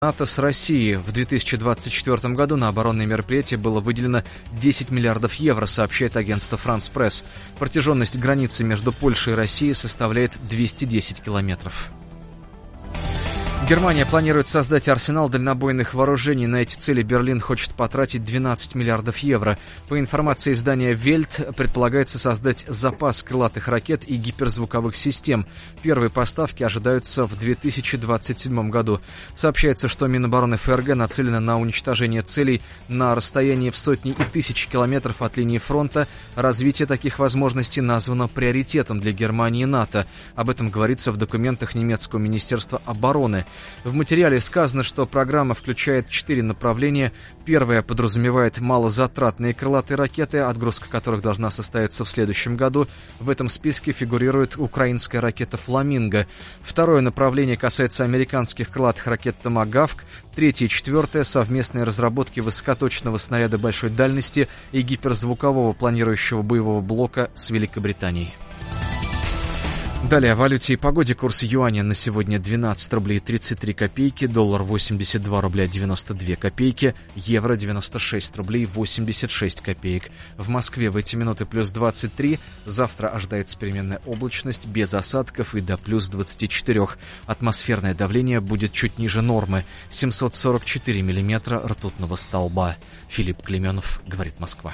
НАТО с Россией. В 2024 году на оборонные мероприятия было выделено 10 миллиардов евро, сообщает агентство «Франс Пресс». Протяженность границы между Польшей и Россией составляет 210 километров. Германия планирует создать арсенал дальнобойных вооружений. На эти цели Берлин хочет потратить 12 миллиардов евро. По информации издания «Вельт», предполагается создать запас крылатых ракет и гиперзвуковых систем. Первые поставки ожидаются в 2027 году. Сообщается, что Минобороны ФРГ нацелено на уничтожение целей на расстоянии в сотни и тысячи километров от линии фронта. Развитие таких возможностей названо приоритетом для Германии и НАТО. Об этом говорится в документах немецкого Министерства обороны. В материале сказано, что программа включает 4 направления. Первое подразумевает малозатратные крылатые ракеты, отгрузка которых должна состояться в следующем году. В этом списке фигурирует украинская ракета «Фламинго». Второе направление касается американских крылатых ракет «Томагавк». Третье и четвертое — совместные разработки высокоточного снаряда большой дальности и гиперзвукового планирующего боевого блока с Великобританией. Далее о валюте и погоде. Курс юаня на сегодня 12 рублей 33 копейки, доллар 82 рубля 92 копейки, евро 96 рублей 86 копеек. В Москве в эти минуты плюс 23, завтра ожидается переменная облачность без осадков и до плюс 24. Атмосферное давление будет чуть ниже нормы, 744 миллиметра ртутного столба. Филипп Клеменов, говорит Москва.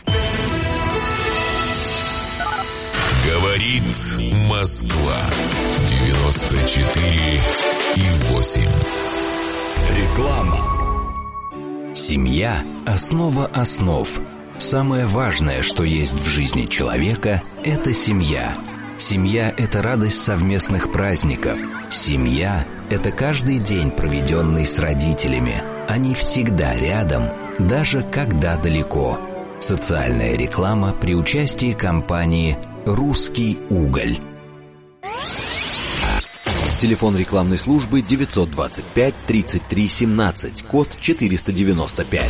Говорит Москва 94,8. Реклама. Семья – основа основ. Самое важное, что есть в жизни человека – это семья. Семья – это радость совместных праздников. Семья – это каждый день, проведенный с родителями. Они всегда рядом, даже когда далеко. Социальная реклама при участии компании «Русский уголь». Телефон рекламной службы 925-33-17, код 495.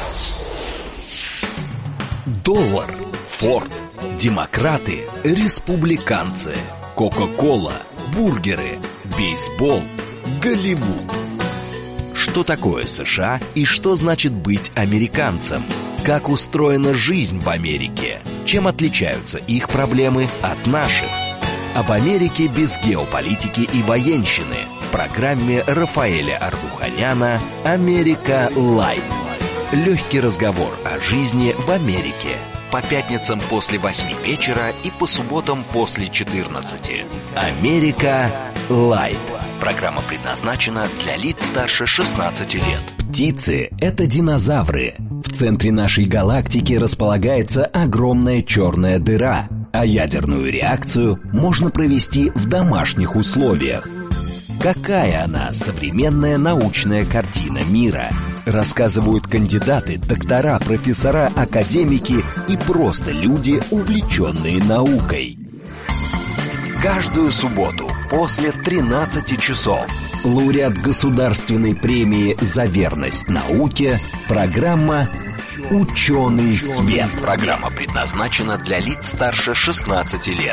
Доллар, Форд, демократы, республиканцы, Кока-кола, бургеры, бейсбол, Голливуд. Что такое США и что значит быть американцем? Как устроена жизнь в Америке? Чем отличаются их проблемы от наших? Об Америке без геополитики и военщины в программе Рафаэля Ардуханяна «Америка Лайт». Легкий разговор о жизни в Америке. По пятницам после 8 вечера и по субботам после 14. «Америка Лайт». Программа предназначена для лиц старше 16 лет. Птицы – это динозавры. В центре нашей галактики располагается огромная черная дыра, а ядерную реакцию можно провести в домашних условиях. Какая она, современная научная картина мира? Рассказывают кандидаты, доктора, профессора, академики и просто люди, увлеченные наукой. Каждую субботу после 13 часов лауреат государственной премии «За верность науке» программа «Ученый свет». Программа предназначена для лиц старше 16 лет.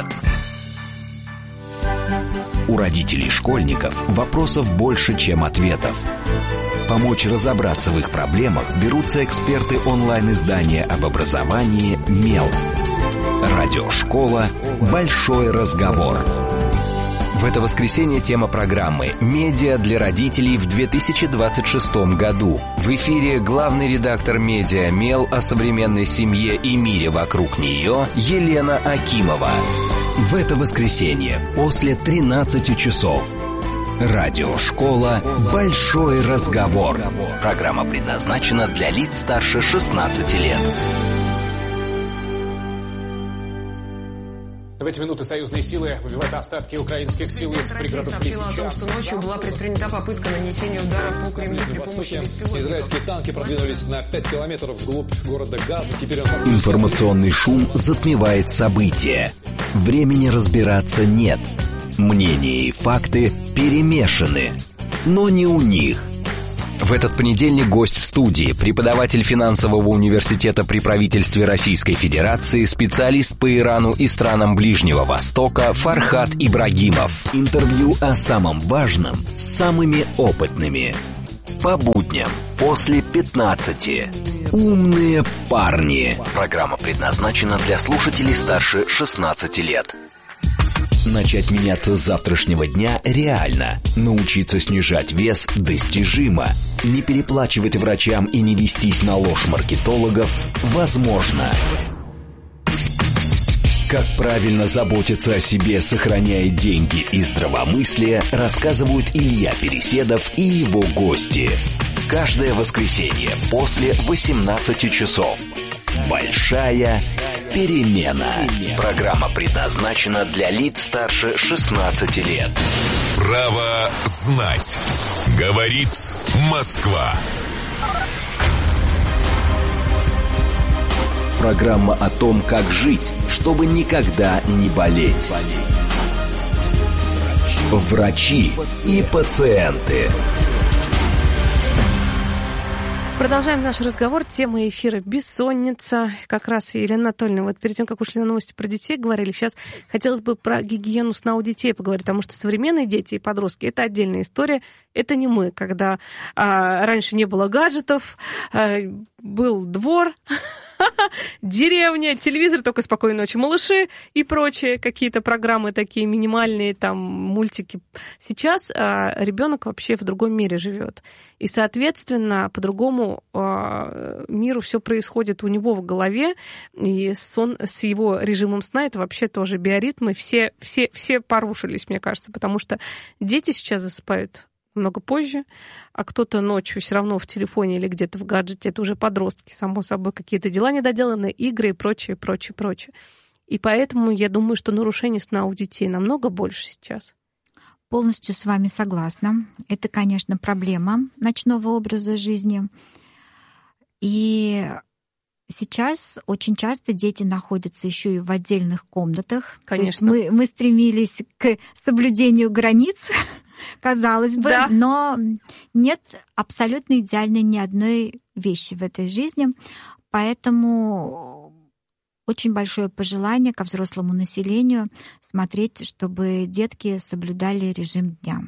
У родителей школьников вопросов больше, чем ответов. Помочь разобраться в их проблемах берутся эксперты онлайн-издания об образовании «Мел». Радиошкола «Большой разговор». В это воскресенье тема программы «Медиа для родителей в 2026 году». В эфире главный редактор медиа «Мел» о современной семье и мире вокруг нее Елена Акимова. В это воскресенье после 13 часов. Радиошкола «Большой разговор». Программа предназначена для лиц старше 16 лет. В эти минуты союзные силы выбивают остатки украинских сил из пригородов Лисичанска. Сообщила о том, что ночью была предпринята попытка нанесения удара по Кремлю при помощи беспилотников. Израильские танки продвинулись на 5 километров вглубь города Газа. Теперь Информационный шум затмевает события. Времени разбираться нет. Мнения и факты перемешаны. Но не у них. В этот понедельник гость в студии, преподаватель финансового университета при правительстве Российской Федерации, специалист по Ирану и странам Ближнего Востока Фархад Ибрагимов. Интервью о самом важном с самыми опытными. По будням после 15. «Умные парни». Программа предназначена для слушателей старше 16 лет. Начать меняться с завтрашнего дня реально. Научиться снижать вес достижимо. Не переплачивать врачам и не вестись на ложь маркетологов возможно. Как правильно заботиться о себе, сохраняя деньги и здравомыслие, рассказывают Илья Переседов и его гости. Каждое воскресенье после 18 часов. Большая перемена. Программа предназначена для лиц старше 16 лет. Право знать. Говорит Москва. Программа о том, как жить, чтобы никогда не болеть. Врачи и пациенты. Продолжаем наш разговор. Тема эфира «Бессонница». Как раз Елена Анатольевна, вот перед тем, как ушли на новости про детей, говорили, сейчас хотелось бы про гигиену сна у детей поговорить, потому что современные дети и подростки — это отдельная история. Это не мы, когда раньше не было гаджетов, был двор, деревня, телевизор, только «Спокойной ночи, малыши» и прочие какие-то программы такие минимальные, там, мультики. Сейчас ребенок вообще в другом мире живет. И, соответственно, по-другому миру все происходит у него в голове, и сон с его режимом сна — это вообще тоже биоритмы. Все порушились, мне кажется, потому что дети сейчас засыпают много позже, а кто-то ночью все равно в телефоне или где-то в гаджете. Это уже подростки, само собой, какие-то дела недоделанные, игры и прочее. И поэтому я думаю, что нарушений сна у детей намного больше сейчас. Полностью с вами согласна. Это, конечно, проблема ночного образа жизни. И сейчас очень часто дети находятся еще и в отдельных комнатах. Конечно. То есть мы стремились к соблюдению границ, казалось бы, да. Но нет абсолютно идеальной ни одной вещи в этой жизни. Поэтому очень большое пожелание ко взрослому населению смотреть, чтобы детки соблюдали режим дня.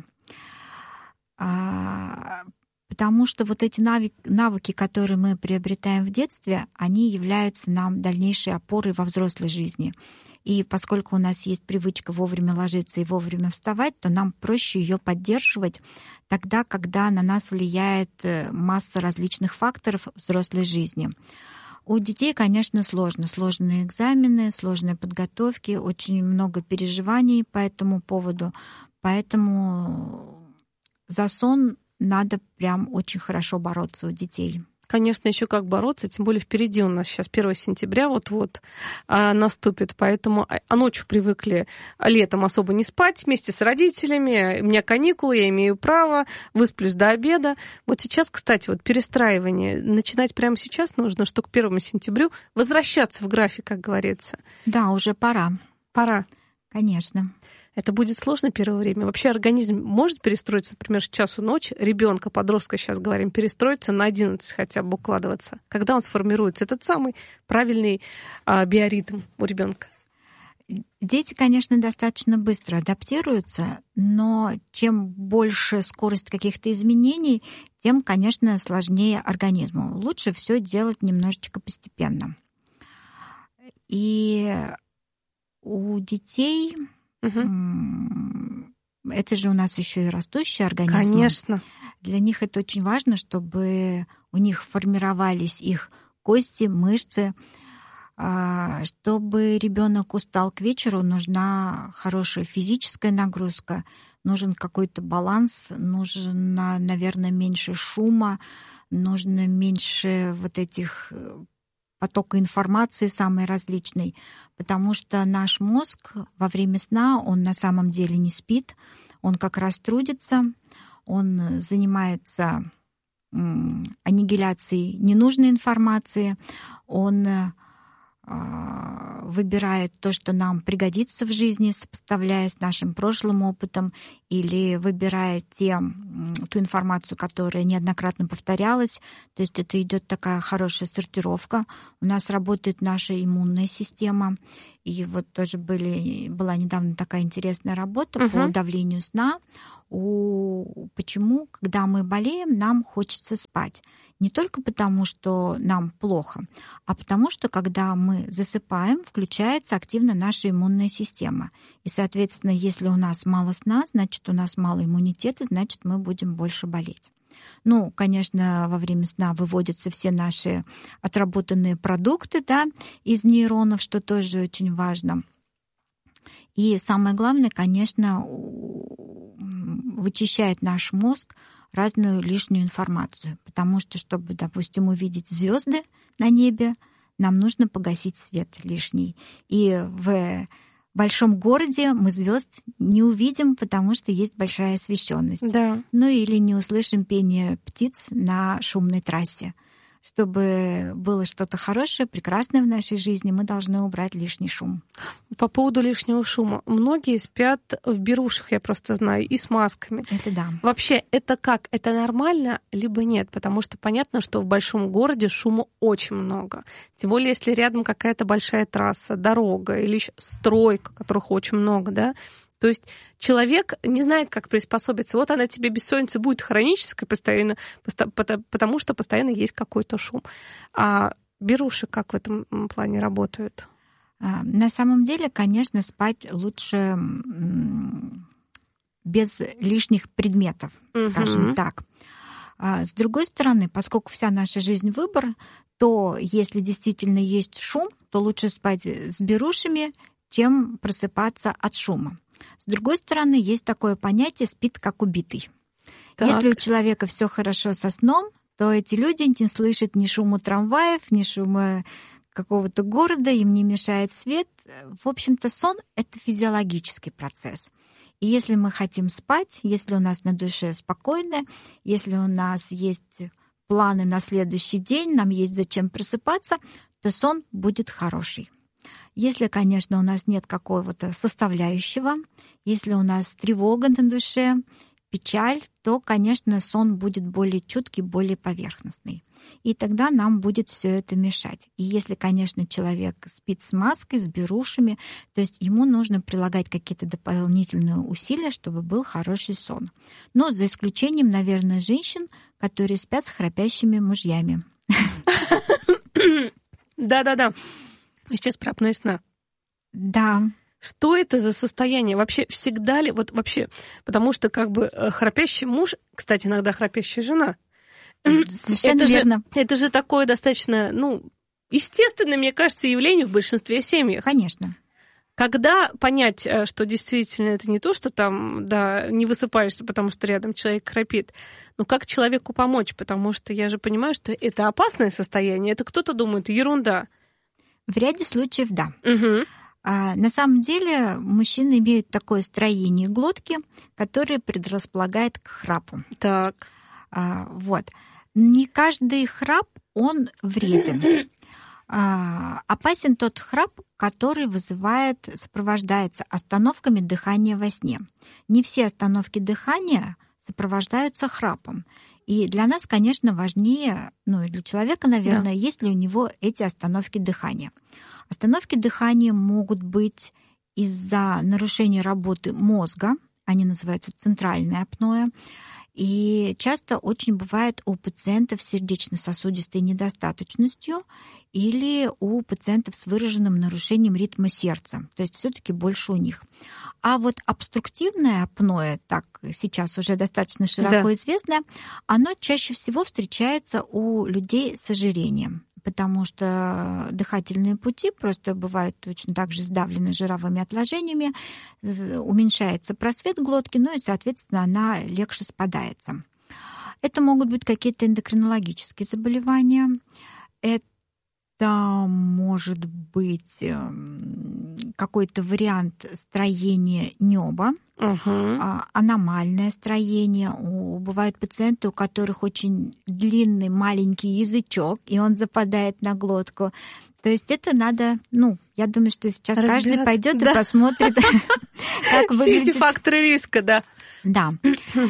Потому что вот эти навыки, которые мы приобретаем в детстве, они являются нам дальнейшей опорой во взрослой жизни. И поскольку у нас есть привычка вовремя ложиться и вовремя вставать, то нам проще ее поддерживать тогда, когда на нас влияет масса различных факторов взрослой жизни. У детей, конечно, сложные экзамены, сложные подготовки, очень много переживаний по этому поводу. Поэтому за сон надо прям очень хорошо бороться у детей. Конечно, еще как бороться, тем более впереди у нас сейчас 1 сентября вот-вот наступит, поэтому ночью привыкли летом особо не спать вместе с родителями, у меня каникулы, я имею право, высплюсь до обеда. Вот сейчас, кстати, вот перестраивание, начинать прямо сейчас нужно, что к 1 сентябрю возвращаться в график, как говорится. Да, уже пора. Пора. Конечно. Это будет сложно первое время. Вообще организм может перестроиться, например, к часу ночи, ребенка, подростка, сейчас говорим, перестроиться на 11 хотя бы укладываться. Когда он сформируется, этот самый правильный биоритм у ребенка? Дети, конечно, достаточно быстро адаптируются, но чем больше скорость каких-то изменений, тем, конечно, сложнее организму. Лучше все делать немножечко постепенно. И у детей... Это же у нас еще и растущий организм. Конечно. Для них это очень важно, чтобы у них формировались их кости, мышцы. Чтобы ребенок устал к вечеру, нужна хорошая физическая нагрузка, нужен какой-то баланс, нужно, наверное, меньше шума, нужно меньше вот этих потока информации самой различной, потому что наш мозг во время сна, он на самом деле не спит, он как раз трудится, он занимается аннигиляцией ненужной информации, он выбирает то, что нам пригодится в жизни, сопоставляя с нашим прошлым опытом, или выбирая ту информацию, которая неоднократно повторялась. То есть это идет такая хорошая сортировка. У нас работает наша иммунная система. И вот тоже была недавно такая интересная работа по давлению сна. Почему, когда мы болеем, нам хочется спать? Не только потому, что нам плохо, а потому, что когда мы засыпаем, включается активно наша иммунная система. И, соответственно, если у нас мало сна, значит, у нас мало иммунитета, значит, мы будем больше болеть. Ну, конечно, во время сна выводятся все наши отработанные продукты, да, из нейронов, что тоже очень важно. И самое главное, конечно, вычищает наш мозг разную лишнюю информацию. Потому что, чтобы, допустим, увидеть звезды на небе, нам нужно погасить свет лишний. И в большом городе мы звезд не увидим, потому что есть большая освещенность. Да. Ну или не услышим пение птиц на шумной трассе. Чтобы было что-то хорошее, прекрасное в нашей жизни, мы должны убрать лишний шум. По поводу лишнего шума. Многие спят в берушах, я просто знаю, и с масками. Это да. Вообще, это как? Это нормально, либо нет? Потому что понятно, что в большом городе шума очень много. Тем более, если рядом какая-то большая трасса, дорога или еще стройка, которых очень много, да? То есть человек не знает, как приспособиться. Вот она тебе бессонница будет хронической постоянно, потому что постоянно есть какой-то шум. А беруши как в этом плане работают? На самом деле, конечно, спать лучше без лишних предметов, скажем так. С другой стороны, поскольку вся наша жизнь выбор, то если действительно есть шум, то лучше спать с берушами, чем просыпаться от шума. С другой стороны, есть такое понятие «спит как убитый». Так. Если у человека все хорошо со сном, то эти люди не слышат ни шума трамваев, ни шума какого-то города, им не мешает свет. В общем-то, сон — это физиологический процесс. И если мы хотим спать, если у нас на душе спокойно, если у нас есть планы на следующий день, нам есть зачем просыпаться, то сон будет хороший. Если, конечно, у нас нет какого-то составляющего, если у нас тревога на душе, печаль, то, конечно, сон будет более чуткий, более поверхностный. И тогда нам будет все это мешать. И если, конечно, человек спит с маской, с берушами, то есть ему нужно прилагать какие-то дополнительные усилия, чтобы был хороший сон. Но за исключением, наверное, женщин, которые спят с храпящими мужьями. Да-да-да. Сейчас про апноэ сна. Да. Что это за состояние? Вообще всегда ли? Вот вообще, потому что как бы храпящий муж, кстати, иногда храпящая жена. Совершенно верно. Это же такое достаточно, естественное, мне кажется, явление в большинстве семей. Конечно. Когда понять, что действительно это не то, что там, да, не высыпаешься, потому что рядом человек храпит, но как человеку помочь? Потому что я же понимаю, что это опасное состояние. Это кто-то думает, ерунда. В ряде случаев, да. Угу. На самом деле мужчины имеют такое строение глотки, которое предрасполагает к храпу. Так. Вот. Не каждый храп, он вреден. Опасен тот храп, который сопровождается остановками дыхания во сне. Не все остановки дыхания сопровождаются храпом. И для нас, конечно, важнее, и для человека, наверное, да, есть ли у него эти остановки дыхания. Остановки дыхания могут быть из-за нарушения работы мозга, они называются центральное апноэ, и часто очень бывает у пациентов с сердечно-сосудистой недостаточностью или у пациентов с выраженным нарушением ритма сердца, то есть все-таки больше у них. А вот обструктивное апноэ, так сейчас уже достаточно широко известное, оно чаще всего встречается у людей с ожирением, потому что дыхательные пути просто бывают точно так же сдавлены жировыми отложениями, уменьшается просвет глотки, и, соответственно, она легче спадается. Это могут быть какие-то эндокринологические заболевания, это может быть какой-то вариант строения неба, аномальное строение. Бывают пациенты, у которых очень длинный маленький язычок, и он западает на глотку. То есть это надо, я думаю, что сейчас каждый пойдет и посмотрит, как выглядит. Все эти факторы риска, да. Да.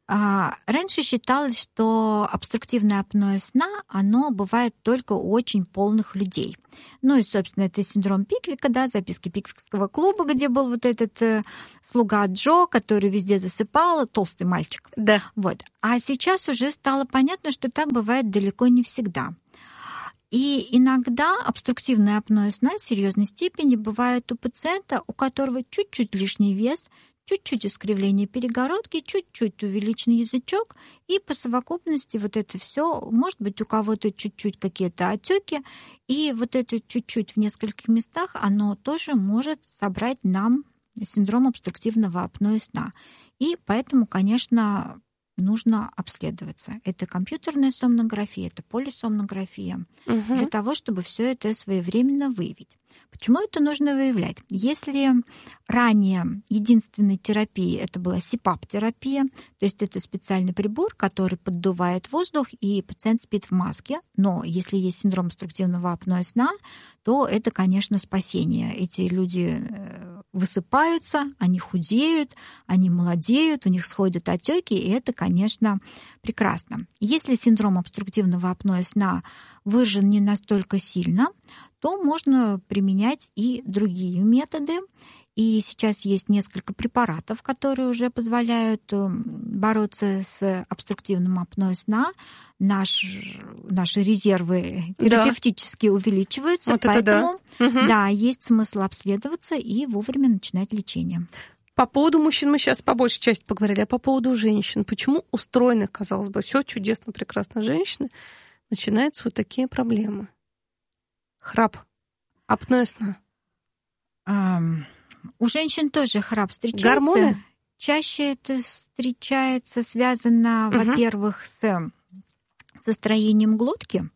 Раньше считалось, что обструктивное апноэ сна, оно бывает только у очень полных людей. Ну и, собственно, это синдром Пиквика, да, записки Пиквикского клуба, где был вот этот слуга Джо, который везде засыпал, толстый мальчик. Да. Вот. А сейчас уже стало понятно, что так бывает далеко не всегда. И иногда обструктивное апноэ сна серьезной степени бывает у пациента, у которого чуть-чуть лишний вес, чуть-чуть искривление перегородки, чуть-чуть увеличен язычок, и по совокупности вот это все, может быть, у кого-то чуть-чуть какие-то отеки, и вот это чуть-чуть в нескольких местах, оно тоже может собрать нам синдром обструктивного апноэ сна. И поэтому, конечно, нужно обследоваться. Это компьютерная сомнография, это полисомнография, для того, чтобы все это своевременно выявить. Почему это нужно выявлять? Если ранее единственной терапией это была СИПАП-терапия, то есть это специальный прибор, который поддувает воздух, и пациент спит в маске, но если есть синдром обструктивного апноэ сна, то это, конечно, спасение. Эти люди высыпаются, они худеют, они молодеют, у них сходят отеки, и это, конечно, прекрасно. Если синдром обструктивного апноэ сна выражен не настолько сильно, то можно применять и другие методы. И сейчас есть несколько препаратов, которые уже позволяют бороться с обструктивным апноэ сна. Наши резервы терапевтически увеличиваются, вот поэтому есть смысл обследоваться и вовремя начинать лечение. По поводу мужчин мы сейчас по большей части поговорили, а по поводу женщин. Почему у стройных, казалось бы, все чудесно, прекрасно женщины, начинаются вот такие проблемы? Храп, апноэ сна. У женщин тоже храп встречается. Гормоны? Чаще это встречается, связано, во-первых, со строением глотки,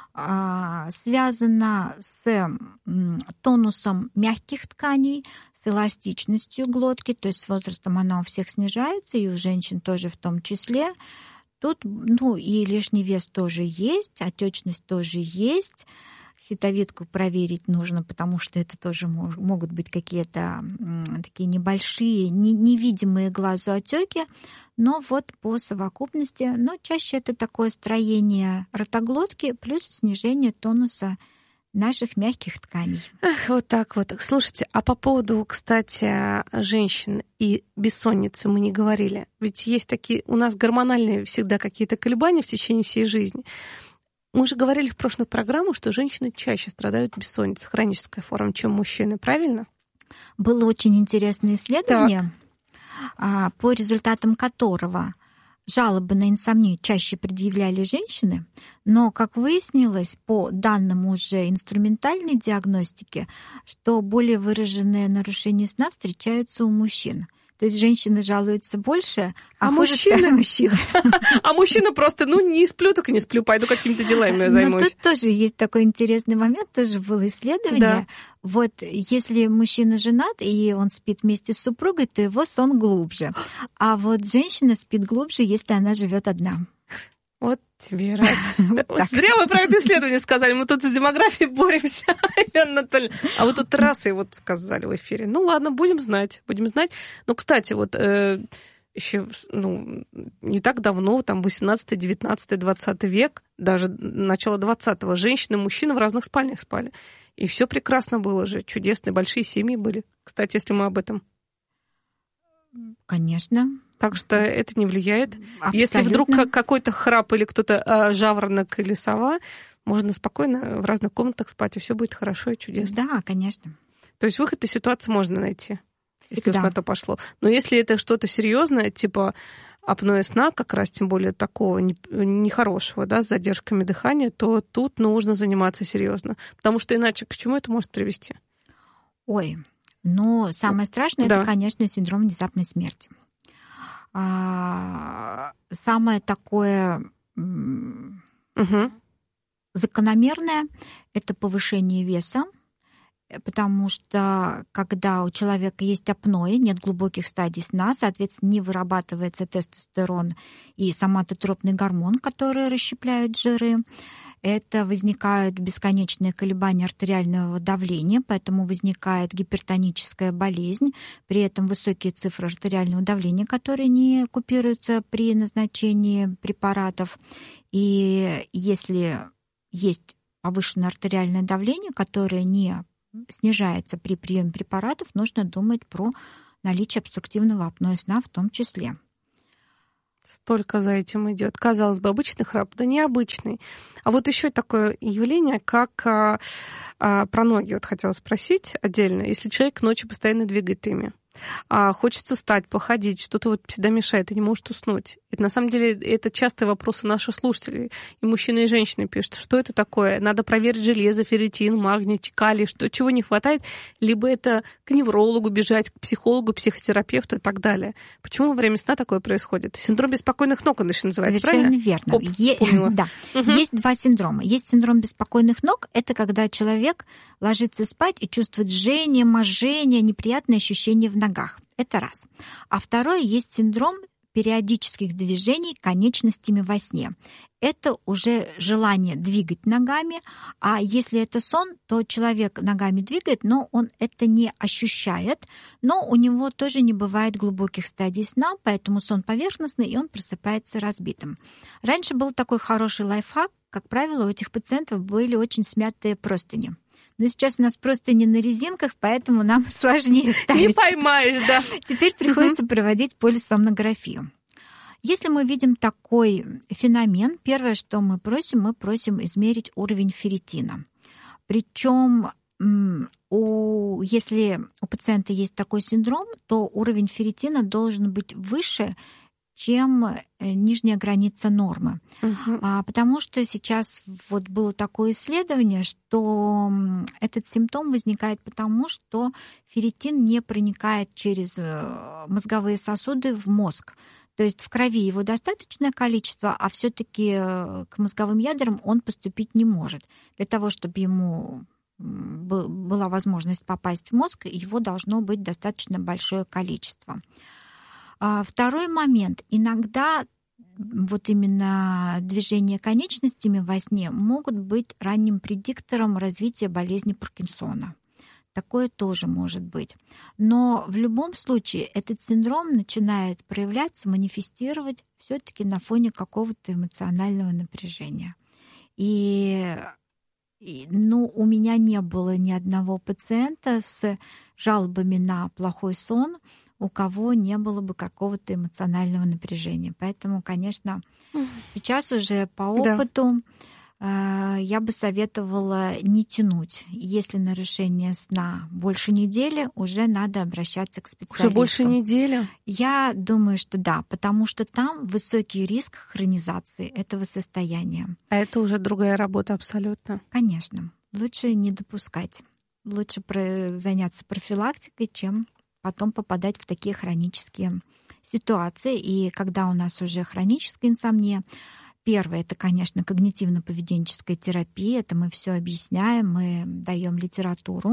связано с тонусом мягких тканей, с эластичностью глотки, то есть с возрастом она у всех снижается, и у женщин тоже в том числе. Тут, и лишний вес тоже есть, отечность тоже есть. Щитовидку проверить нужно, потому что это тоже могут быть какие-то такие небольшие, невидимые глазу отеки, но вот по совокупности, чаще это такое строение ротоглотки плюс снижение тонуса наших мягких тканей. Ах, вот так вот. Слушайте, а по поводу, кстати, женщин и бессонницы мы не говорили. Ведь есть такие, у нас гормональные всегда какие-то колебания в течение всей жизни. Мы же говорили в прошлых программах, что женщины чаще страдают бессонницей, хронической формой, чем мужчины, правильно? Было очень интересное исследование, по результатам которого жалобы на инсомнию чаще предъявляли женщины, но, как выяснилось, по данным уже инструментальной диагностики, что более выраженные нарушения сна встречаются у мужчин. То есть женщины жалуются больше, а мужчины. А мужчина просто, не сплю, так и не сплю, пойду какими-то делами займусь. Но тут тоже есть такой интересный момент, тоже было исследование. Да. Вот если мужчина женат, и он спит вместе с супругой, то его сон глубже. А вот женщина спит глубже, если она живет одна. Вот тебе раз. Зря вы про это исследование сказали. Мы тут с демографией боремся, Елена Анатольевна. А вы тут раз и вот сказали в эфире. Ладно, будем знать. Но, кстати, вот еще не так давно, там 18, 19, 20 век, даже начало 20-го, женщины и мужчины в разных спальнях спали. И все прекрасно было же. Чудесные, большие семьи были. Кстати, если мы об этом. Конечно. Так что это не влияет. Абсолютно. Если вдруг какой-то храп или кто-то жаворонок или сова, можно спокойно в разных комнатах спать, и все будет хорошо и чудесно. Да, конечно. То есть выход из ситуации можно найти, всегда, если уж на то пошло. Но если это что-то серьезное, типа апноэ сна, как раз тем более такого нехорошего, с задержками дыхания, то тут нужно заниматься серьезно. Потому что иначе к чему это может привести? Ой, самое страшное, это, конечно, синдром внезапной смерти. Самое такое закономерное – это повышение веса, потому что когда у человека есть апноэ, нет глубоких стадий сна, соответственно, не вырабатывается тестостерон и соматотропный гормон, которые расщепляют жиры. Это возникают бесконечные колебания артериального давления, поэтому возникает гипертоническая болезнь, при этом высокие цифры артериального давления, которые не купируются при назначении препаратов. И если есть повышенное артериальное давление, которое не снижается при приеме препаратов, нужно думать про наличие обструктивного апноэ сна в том числе. Столько за этим идет. Казалось бы, обычный храп, да необычный. А вот еще такое явление, как про ноги. Вот хотела спросить отдельно. Если человек ночью постоянно двигает ими, хочется встать, походить, что-то вот всегда мешает и не может уснуть. Это, на самом деле, это частые вопросы наших слушателей. И мужчины, и женщины пишут, что это такое? Надо проверить железо, ферритин, магний, калий, чего не хватает. Либо это к неврологу бежать, к психологу, психотерапевту и так далее. Почему во время сна такое происходит? Синдром беспокойных ног, он еще называется, совершенно правильно? Верно. Да. Есть два синдрома. Есть синдром беспокойных ног. Это когда человек ложится спать и чувствует жжение, можжение, неприятные ощущения в ногах. Это раз. А второй есть синдром периодических движений конечностями во сне. Это уже желание двигать ногами, а если это сон, то человек ногами двигает, но он это не ощущает, но у него тоже не бывает глубоких стадий сна, поэтому сон поверхностный, и он просыпается разбитым. Раньше был такой хороший лайфхак, как правило, у этих пациентов были очень смятые простыни. Но сейчас у нас просто не на резинках, поэтому нам сложнее ставить. Не поймаешь, да. Теперь приходится проводить полисомнографию. Если мы видим такой феномен, первое, что мы просим измерить уровень ферритина. Причем, если у пациента есть такой синдром, то уровень ферритина должен быть выше, чем нижняя граница нормы. Потому что сейчас вот было такое исследование, что этот симптом возникает потому, что ферритин не проникает через мозговые сосуды в мозг. То есть в крови его достаточное количество, а все-таки к мозговым ядрам он поступить не может. Для того, чтобы ему была возможность попасть в мозг, его должно быть достаточно большое количество. Второй момент. Иногда вот именно движения конечностями во сне могут быть ранним предиктором развития болезни Паркинсона. Такое тоже может быть. Но в любом случае этот синдром начинает проявляться, манифестировать все-таки на фоне какого-то эмоционального напряжения. И у меня не было ни одного пациента с жалобами на плохой сон, у кого не было бы какого-то эмоционального напряжения. Поэтому, конечно, сейчас уже по опыту я бы советовала не тянуть. Если нарушение сна больше недели, уже надо обращаться к специалисту. Уже больше недели? Я думаю, что да, потому что там высокий риск хронизации этого состояния. А это уже другая работа абсолютно. Конечно. Лучше не допускать. Лучше заняться профилактикой, чем потом попадать в такие хронические ситуации. И когда у нас уже хроническая инсомния, первое, это, конечно, когнитивно-поведенческая терапия. Это мы все объясняем, мы даем литературу.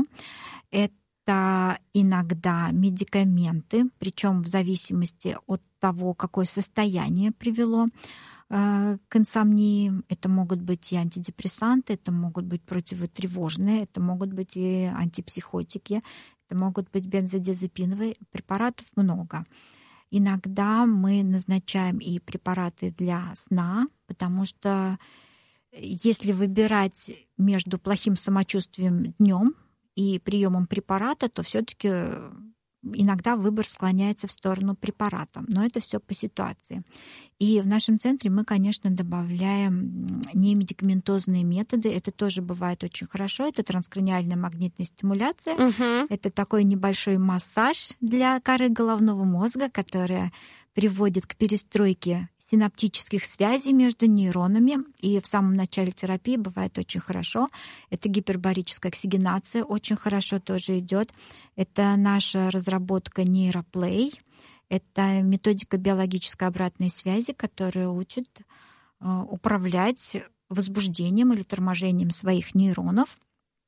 Это иногда медикаменты, причем в зависимости от того, какое состояние привело к инсомнии. Это могут быть и антидепрессанты, это могут быть противотревожные, это могут быть и антипсихотики, это могут быть бензодиазепиновые. Препаратов много. Иногда мы назначаем и препараты для сна, потому что если выбирать между плохим самочувствием днем и приемом препарата, то все-таки иногда выбор склоняется в сторону препарата. Но это все по ситуации. И в нашем центре мы, конечно, добавляем немедикаментозные методы. Это тоже бывает очень хорошо. Это транскраниальная магнитная стимуляция. Это такой небольшой массаж для коры головного мозга, которая приводит к перестройке синаптических связей между нейронами. И в самом начале терапии бывает очень хорошо. Это гипербарическая оксигенация очень хорошо тоже идет. Это наша разработка нейроплей. Это методика биологической обратной связи, которая учит управлять возбуждением или торможением своих нейронов.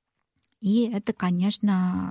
И это, конечно,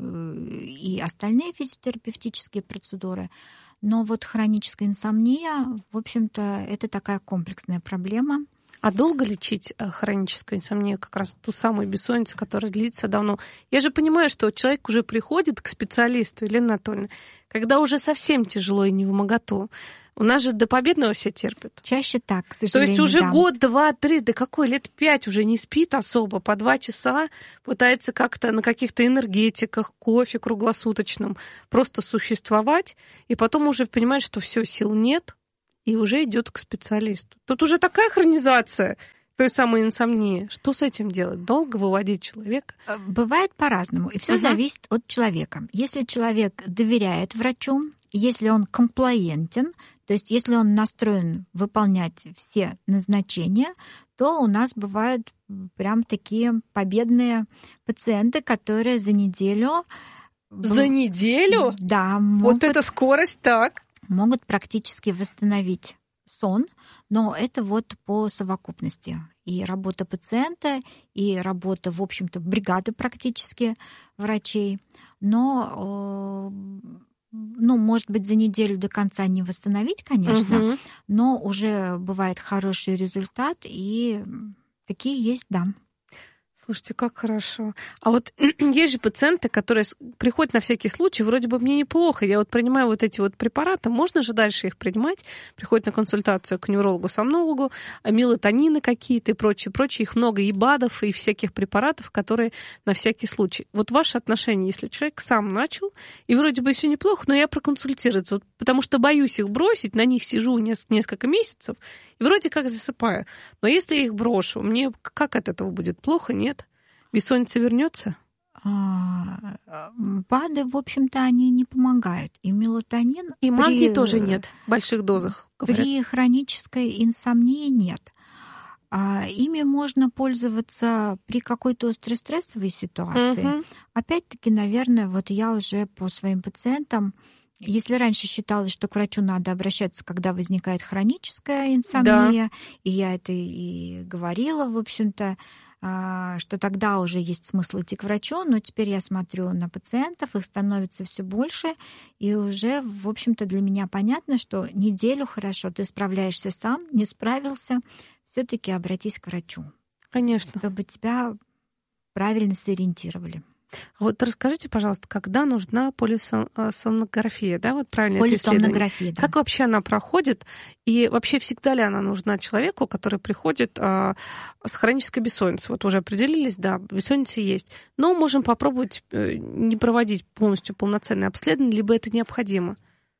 и остальные физиотерапевтические процедуры. Но вот хроническая инсомния, в общем-то, это такая комплексная проблема. А долго лечить хроническую инсомнию, как раз ту самую бессонницу, которая длится давно? Я же понимаю, что человек уже приходит к специалисту, Елена Анатольевна, когда уже совсем тяжело и невмоготу. У нас же до победного все терпят. Чаще так, к сожалению. То есть уже да. год, 2, 3, да какой, лет 5 уже не спит особо, по 2 часа пытается как-то на каких-то энергетиках, кофе круглосуточном просто существовать, и потом уже понимает, что все, сил нет, и уже идет к специалисту. Тут уже такая хронизация той самой инсомнии. Что с этим делать? Долго выводить человека? Бывает по-разному, и все зависит от человека. Если человек доверяет врачу, если он комплаентен, то есть если он настроен выполнять все назначения, то у нас бывают прям такие победные пациенты, которые за неделю... За неделю? Да. Вот это скорость, так. Могут практически восстановить сон, но это вот по совокупности. И работа пациента, и работа, в общем-то, бригады практически врачей. Но... Ну, может быть, за неделю до конца не восстановить, конечно, но уже бывает хороший результат, и такие есть, да. Слушайте, как хорошо. А вот есть же пациенты, которые приходят на всякий случай, вроде бы мне неплохо, я вот принимаю вот эти вот препараты, можно же дальше их принимать? Приходят на консультацию к неврологу-сомнологу, мелатонины какие-то и прочее, их много, и БАДов, и всяких препаратов, которые на всякий случай. Вот ваше отношение, если человек сам начал, и вроде бы все неплохо, но я проконсультироваться, вот, потому что боюсь их бросить, на них сижу несколько месяцев, и вроде как засыпаю. Но если я их брошу, мне как от этого будет? Плохо? Нет? Бессонница вернется? БАДы, в общем-то, они не помогают. И мелатонин... И магний тоже нет в больших дозах, говорят. При хронической инсомнии нет. Ими можно пользоваться при какой-то острой стрессовой ситуации. Опять-таки, наверное, вот я уже по своим пациентам, если раньше считалось, что к врачу надо обращаться, когда возникает хроническая инсомния, и я это и говорила, в общем-то, что тогда уже есть смысл идти к врачу, но теперь я смотрю на пациентов, их становится все больше, и уже, в общем-то, для меня понятно, что неделю хорошо, ты справляешься сам, не справился, все-таки обратись к врачу. Конечно. Чтобы тебя правильно сориентировали. Вот расскажите, пожалуйста, когда нужна полисомнография, да, вот правильно это исследование? Полисомнография, да. Как вообще она проходит? И вообще всегда ли она нужна человеку, который приходит с хронической бессонницей? Вот уже определились, да, бессонница есть. Но можем попробовать не проводить полностью полноценное обследование, либо это необходимо?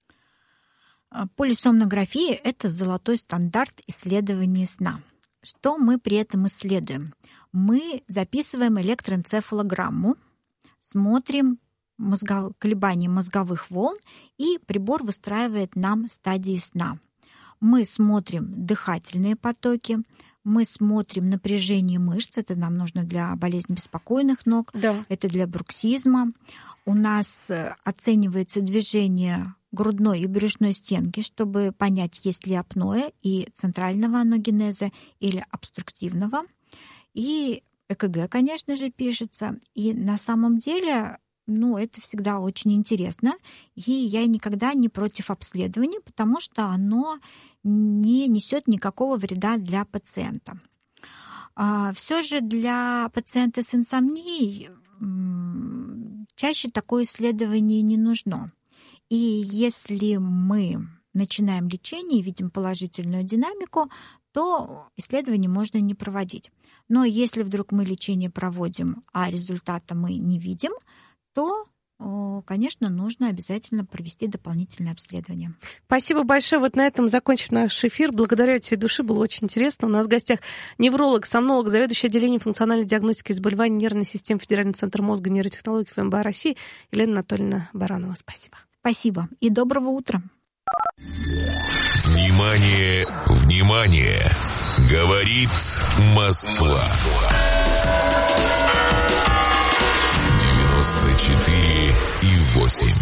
Полисомнография – это золотой стандарт исследования сна. Что мы при этом исследуем? Мы записываем электроэнцефалограмму, смотрим колебания мозговых волн, и прибор выстраивает нам стадии сна. Мы смотрим дыхательные потоки, мы смотрим напряжение мышц, это нам нужно для болезни беспокойных ног, да. Это для бруксизма. У нас оценивается движение грудной и брюшной стенки, чтобы понять, есть ли апноэ и центрального аногенеза или обструктивного. И ЭКГ, конечно же, пишется. И на самом деле, это всегда очень интересно. И я никогда не против обследования, потому что оно не несет никакого вреда для пациента. Все же для пациента с инсомнией чаще такое исследование не нужно. И если мы начинаем лечение и видим положительную динамику, то исследование можно не проводить. Но если вдруг мы лечение проводим, а результата мы не видим, то, конечно, нужно обязательно провести дополнительное обследование. Спасибо большое. Вот на этом закончим наш эфир. Благодарю от всей души, было очень интересно. У нас в гостях невролог, сомнолог, заведующий отделением функциональной диагностики заболеваний нервной системы Федерального центра мозга и нейротехнологий ФМБА России Елена Анатольевна Баранова. Спасибо. Спасибо и доброго утра. Внимание, внимание! Говорит Москва. 94,8.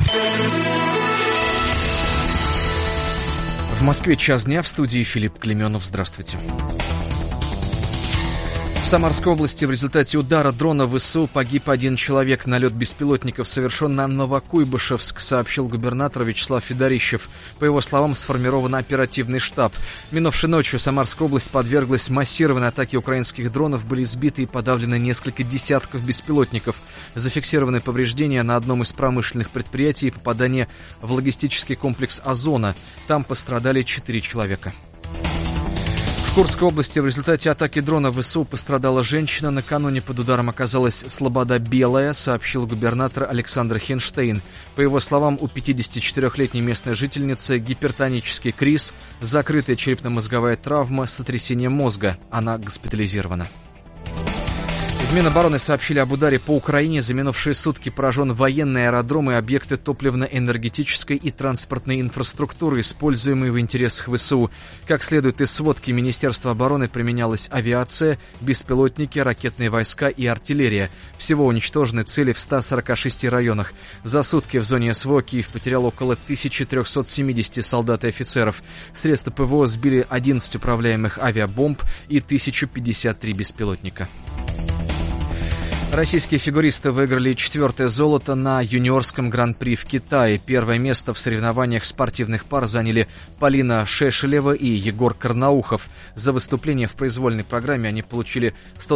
В Москве час дня, в студии Филипп Клеменов. Здравствуйте. В Самарской области в результате удара дрона ВСУ погиб 1 человек. Налет беспилотников совершен на Новокуйбышевск, сообщил губернатор Вячеслав Федорищев. По его словам, сформирован оперативный штаб. Минувшей ночью Самарская область подверглась массированной атаке украинских дронов. Были сбиты и подавлены несколько десятков беспилотников. Зафиксированы повреждения на одном из промышленных предприятий и попадание в логистический комплекс «Озона». Там пострадали 4 человека. В Курской области в результате атаки дрона ВСУ пострадала женщина. Накануне под ударом оказалась Слобода Белая, сообщил губернатор Александр Хенштейн. По его словам, у 54-летней местной жительницы гипертонический криз, закрытая черепно-мозговая травма, сотрясение мозга. Она госпитализирована. В Минобороны сообщили об ударе по Украине. За минувшие сутки поражен военные аэродромы и объекты топливно-энергетической и транспортной инфраструктуры, используемые в интересах ВСУ. Как следует из сводки Министерства обороны, применялась авиация, беспилотники, ракетные войска и артиллерия. Всего уничтожены цели в 146 районах. За сутки в зоне СВО Киев потерял около 1370 солдат и офицеров. Средства ПВО сбили 11 управляемых авиабомб и 1053 беспилотника. Российские фигуристы выиграли 4-е золото на юниорском гран-при в Китае. Первое место в соревнованиях спортивных пар заняли Полина Шешелева и Егор Карнаухов. За выступление в произвольной программе они получили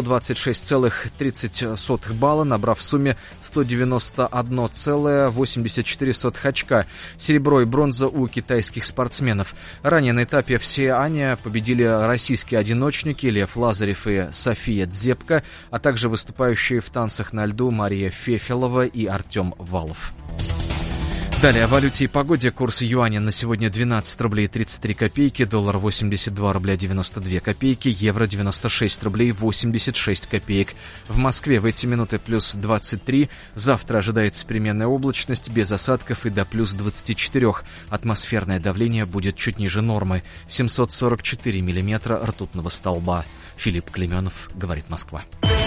126,30 балла, набрав в сумме 191,84 очка. Серебро и бронза у китайских спортсменов. Ранее на этапе в Сиане победили российские одиночники Лев Лазарев и София Дзепко, а также выступающие в танцах на льду Мария Фефелова и Артем Валов. Далее о валюте и погоде. Курс юаня на сегодня 12 рублей 33 копейки, доллар 82 рубля 92 копейки, евро 96 рублей 86 копеек. В Москве в эти минуты плюс 23. Завтра ожидается переменная облачность, без осадков и до плюс 24. Атмосферное давление будет чуть ниже нормы. 744 миллиметра ртутного столба. Филипп Клеменов, говорит Москва.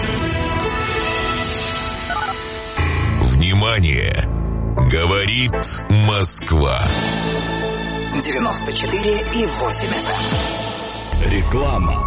Внимание! Говорит Москва. 94,8 FM. Реклама.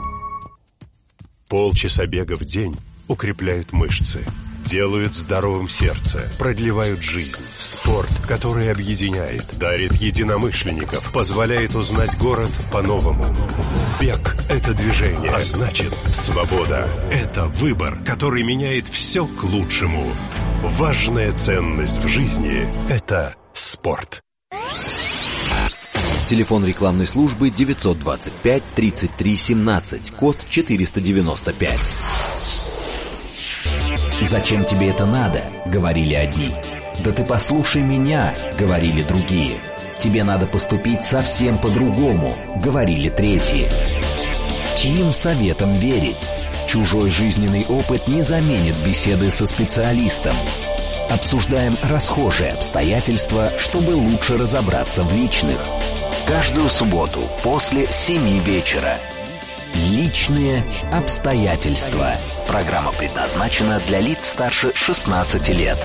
Полчаса бега в день укрепляют мышцы, делают здоровым сердце, продлевают жизнь. Спорт, который объединяет, дарит единомышленников, позволяет узнать город по-новому. Бег – это движение, а значит, свобода – это выбор, который меняет все к лучшему. Важная ценность в жизни – это спорт. Телефон рекламной службы 925 33 17, код 495. «Зачем тебе это надо?» — говорили одни. «Да ты послушай меня!» — говорили другие. «Тебе надо поступить совсем по-другому!» — говорили третьи. Чьим советам верить? Чужой жизненный опыт не заменит беседы со специалистом. Обсуждаем расхожие обстоятельства, чтобы лучше разобраться в личных. Каждую субботу после 7 вечера. Личные обстоятельства. Программа предназначена для лиц старше 16 лет.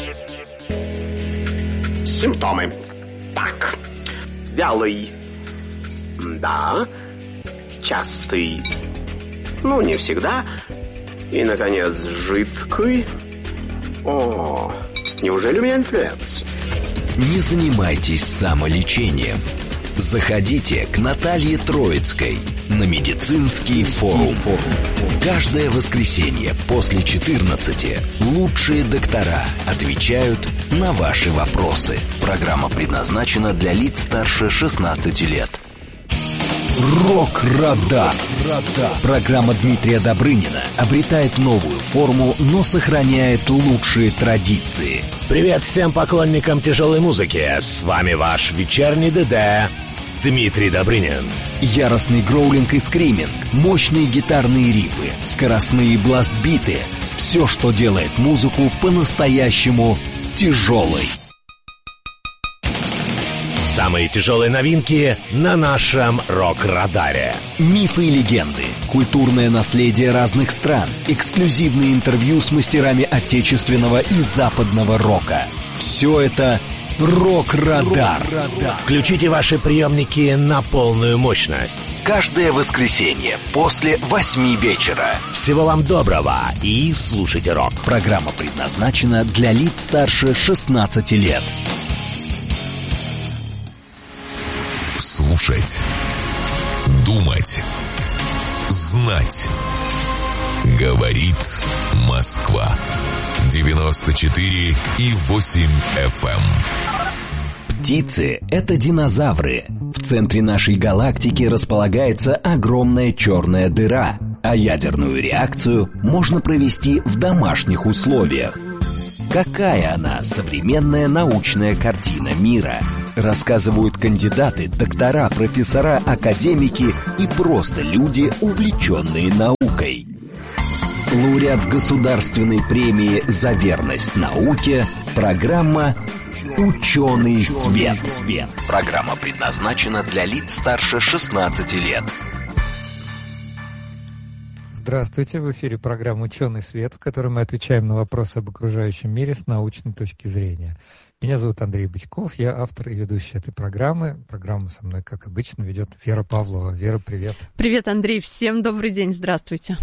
Симптомы. Так. Вялый. Да. Частый. Ну, не всегда. И, наконец, жидкий. О, неужели у меня инфлюенс? Не занимайтесь самолечением. Заходите к Наталье Троицкой на медицинский форум. Каждое воскресенье после 14 лучшие доктора отвечают на ваши вопросы. Программа предназначена для лиц старше 16 лет. Рок-радар. Программа Дмитрия Добрынина обретает новую форму, но сохраняет лучшие традиции. Привет всем поклонникам тяжелой музыки. С вами ваш вечерний ДД Дмитрий Добрынин. Яростный гроулинг и скриминг, мощные гитарные рифы, скоростные бластбиты. Все, что делает музыку по-настоящему тяжелой. Самые тяжелые новинки на нашем рок-радаре. Мифы и легенды, культурное наследие разных стран, эксклюзивные интервью с мастерами отечественного и западного рока. Все это «Рок-радар». Включите ваши приемники на полную мощность. каждое воскресенье после 8 вечера. Всего вам доброго и слушайте рок. Программа предназначена для лиц старше 16 лет. Слушать, думать, знать. Говорит Москва. 94,8 FM. Птицы — это динозавры. В центре нашей галактики располагается огромная черная дыра, а ядерную реакцию можно провести в домашних условиях. Какая она, современная научная картина мира? Рассказывают кандидаты, доктора, профессора, академики и просто люди, увлеченные наукой. Лауреат Государственной премии за верность науке, программа «Ученый свет». Программа предназначена для лиц старше 16 лет. Здравствуйте, в эфире программа «Ученый свет», в которой мы отвечаем на вопросы об окружающем мире с научной точки зрения. Меня зовут Андрей Бычков, я автор и ведущий этой программы. Программу со мной, как обычно, ведет Вера Павлова. Вера, привет. Привет, Андрей, всем добрый день, здравствуйте.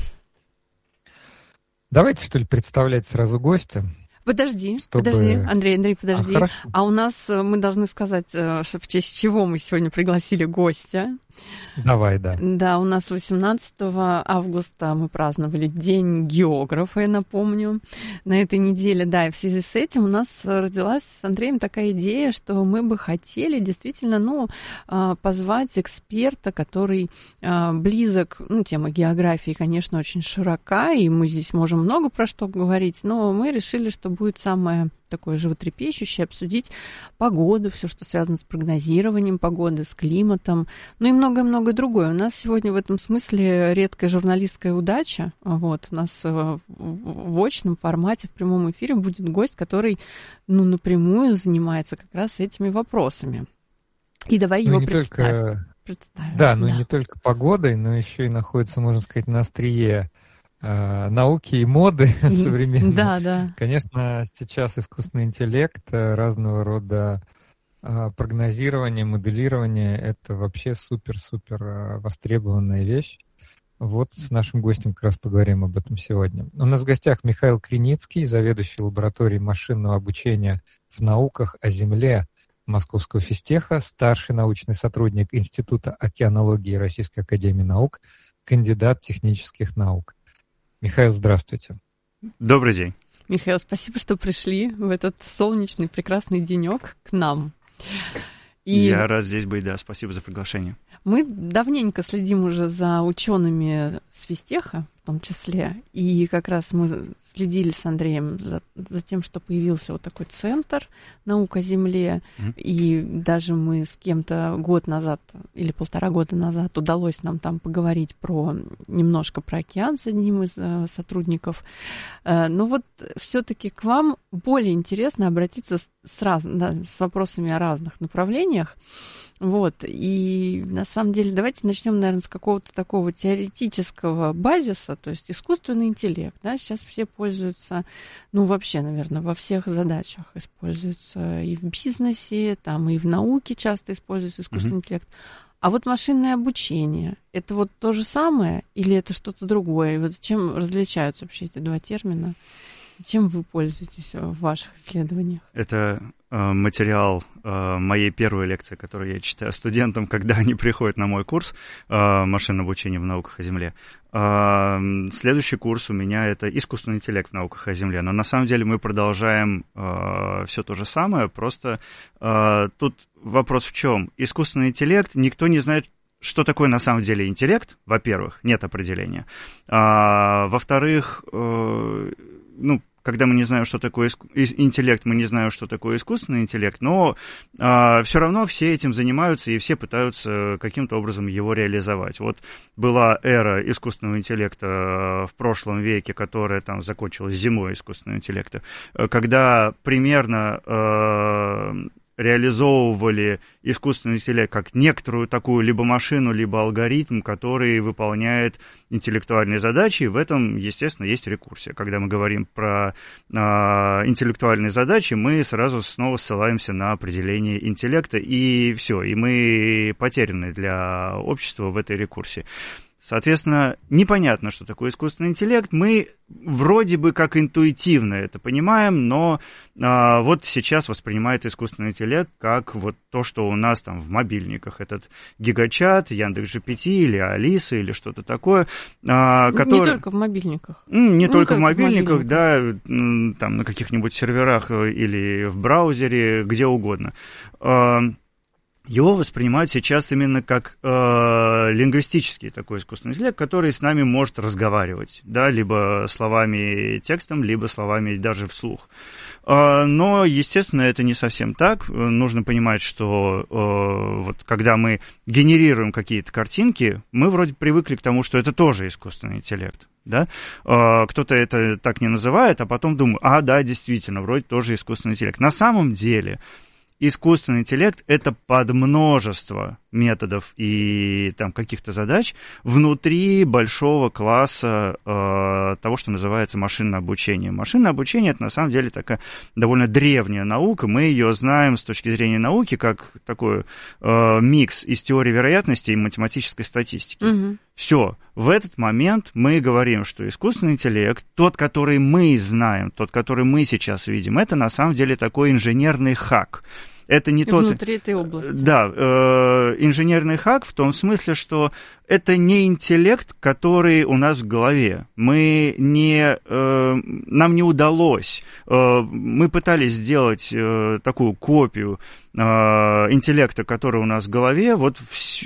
Давайте, что ли, представлять сразу гостя. Подожди, Андрей, подожди. А у нас, мы должны сказать, в честь чего мы сегодня пригласили гостя. Давай, да. Да, у нас 18 августа мы праздновали День географа, я напомню, на этой неделе. Да, и в связи с этим у нас родилась с Андреем такая идея, что мы бы хотели действительно, позвать эксперта, который близок, тема географии, конечно, очень широка, и мы здесь можем много про что говорить, но мы решили, что будет самое такое животрепещущее, обсудить погоду, все, что связано с прогнозированием погоды, с климатом, и многое-многое другое. У нас сегодня в этом смысле редкая журналистская удача. Вот, у нас в очном формате, в прямом эфире будет гость, который, напрямую занимается как раз этими вопросами. И давай его представим. Да, не только погодой, но еще и находится, можно сказать, на острие науки и моды современной. Да. Конечно, сейчас искусственный интеллект, разного рода прогнозирование, моделирование — это вообще супер-супер востребованная вещь. Вот с нашим гостем как раз поговорим об этом сегодня. У нас в гостях Михаил Криницкий, заведующий лабораторией машинного обучения в науках о Земле Московского физтеха, старший научный сотрудник Института океанологии Российской академии наук, кандидат технических наук. Михаил, здравствуйте. Добрый день. Михаил, спасибо, что пришли в этот солнечный прекрасный денек к нам. Я рад здесь быть, да, спасибо за приглашение. Мы давненько следим уже за учеными с физтеха, в том числе, и как раз мы следили с Андреем за тем, что появился вот такой центр «Наука о Земле», и даже мы с кем-то год назад или 1,5 года назад удалось нам там поговорить немножко про океан с одним из сотрудников. Но вот все-таки к вам более интересно обратиться с вопросами о разных направлениях. Вот, и на самом деле давайте начнем, наверное, с какого-то такого теоретического базиса, то есть искусственный интеллект, да, сейчас все пользуются, вообще, наверное, во всех задачах используются и в бизнесе, там, и в науке часто используется искусственный интеллект. А вот машинное обучение, это вот то же самое или это что-то другое? И вот чем различаются вообще эти два термина? Чем вы пользуетесь в ваших исследованиях? Это материал моей первой лекции, которую я читаю студентам, когда они приходят на мой курс «Машинное обучение в науках о Земле». Следующий курс у меня — это искусственный интеллект в науках о Земле. Но на самом деле мы продолжаем все то же самое, просто тут вопрос в чем? Искусственный интеллект, никто не знает, что такое на самом деле интеллект, во-первых, нет определения. Во-вторых, когда мы не знаем, что такое интеллект, мы не знаем, что такое искусственный интеллект, но все равно все этим занимаются и все пытаются каким-то образом его реализовать. Вот была эра искусственного интеллекта в прошлом веке, которая там закончилась зимой искусственного интеллекта, когда примерно реализовывали искусственный интеллект как некоторую такую либо машину, либо алгоритм, который выполняет интеллектуальные задачи, и в этом, естественно, есть рекурсия. Когда мы говорим про интеллектуальные задачи, мы сразу снова ссылаемся на определение интеллекта, и все, и мы потеряны для общества в этой рекурсии. Соответственно, непонятно, что такое искусственный интеллект. Мы вроде бы как интуитивно это понимаем, но вот сейчас воспринимает искусственный интеллект как вот то, что у нас там в мобильниках. Этот гигачат, Яндекс.GPT или Алиса или что-то такое. Не только в мобильниках. Не только в мобильниках, да, там на каких-нибудь серверах или в браузере, где угодно. Его воспринимают сейчас именно как лингвистический такой искусственный интеллект, который с нами может разговаривать, да, либо словами текстом, либо словами даже вслух. Но, естественно, это не совсем так. Нужно понимать, что вот когда мы генерируем какие-то картинки, мы вроде привыкли к тому, что это тоже искусственный интеллект. Да? Кто-то это так не называет, а потом думает, да, действительно, вроде тоже искусственный интеллект. На самом деле искусственный интеллект — это подмножество методов и там каких-то задач внутри большого класса того, что называется машинное обучение. Машинное обучение — это на самом деле такая довольно древняя наука. Мы ее знаем с точки зрения науки как такой микс из теории вероятности и математической статистики. Угу. Все, в этот момент мы говорим, что искусственный интеллект, тот, который мы знаем, тот, который мы сейчас видим, это на самом деле такой инженерный хак. Это не тот... Внутри этой области. Да, инженерный хак в том смысле, что это не интеллект, который у нас в голове. Нам не удалось. Мы пытались сделать такую копию интеллекта, который у нас в голове, вот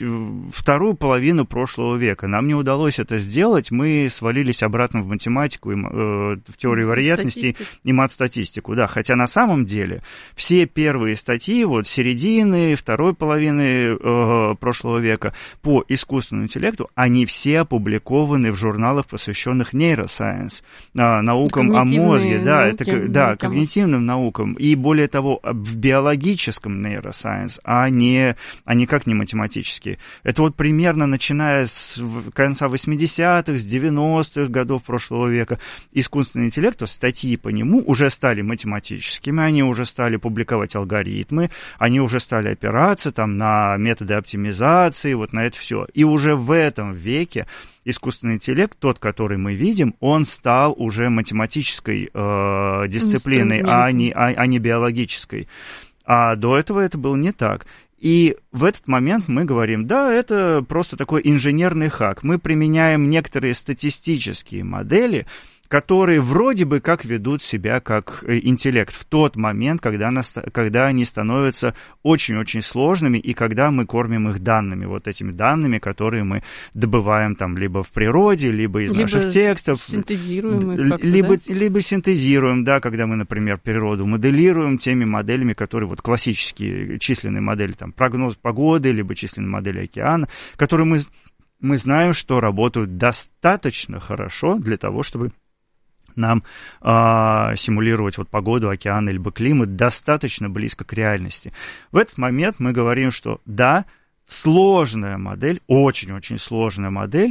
вторую половину прошлого века. Нам не удалось это сделать, мы свалились обратно в математику, в теорию вероятности и мат-статистику. Да, хотя на самом деле все первые статьи, вот середины, второй половины прошлого века по искусственному интеллекту, они все опубликованы в журналах, посвященных нейросайенс, наукам о мозге, когнитивным наукам, и более того, в биологическом нейросайенс, а никак не математические. Это вот примерно начиная с конца 80-х, с 90-х годов прошлого века искусственный интеллект, то статьи по нему уже стали математическими, они уже стали публиковать алгоритмы, они уже стали опираться там на методы оптимизации, вот на это все. И уже в этом веке искусственный интеллект, тот, который мы видим, он стал уже математической дисциплиной, а не биологической. А до этого это было не так. И в этот момент мы говорим, да, это просто такой инженерный хак. Мы применяем некоторые статистические модели, которые вроде бы как ведут себя как интеллект в тот момент, когда они становятся очень-очень сложными, и когда мы кормим их данными, вот этими данными, которые мы добываем там либо в природе, либо из наших текстов. Синтезируем их либо синтезируем, да, когда мы, например, природу моделируем теми моделями, которые вот классические численные модели, там, прогноз погоды, либо численные модели океана, которые мы знаем, что работают достаточно хорошо для того, чтобы нам симулировать вот погоду, океан, либо климат достаточно близко к реальности. В этот момент мы говорим, что да, сложная модель, очень-очень сложная модель,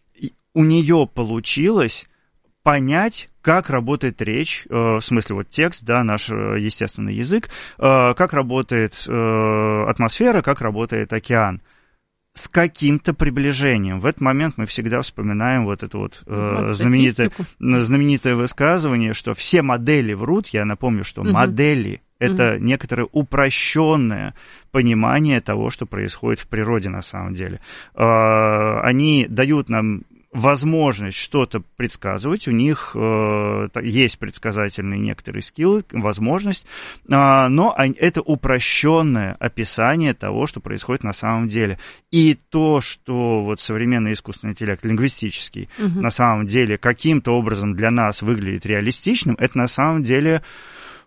у нее получилось понять, как работает речь, в смысле вот текст, да, наш естественный язык, как работает атмосфера, как работает океан. С каким-то приближением. В этот момент мы всегда вспоминаем вот это вот знаменитое высказывание, что все модели врут. Я напомню, что модели — это некоторое упрощенное понимание того, что происходит в природе на самом деле. Они дают нам возможность что-то предсказывать, у них есть предсказательные некоторые скиллы, возможность, но это упрощенное описание того, что происходит на самом деле. И то, что вот современный искусственный интеллект, лингвистический, на самом деле каким-то образом для нас выглядит реалистичным, это на самом деле